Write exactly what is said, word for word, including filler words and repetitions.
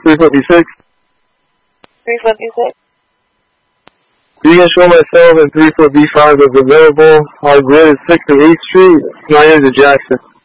three foot B six. three foot B six. You can show myself and three foot B five is available. Our grid is sixth and eighth Street, nine years of Jackson.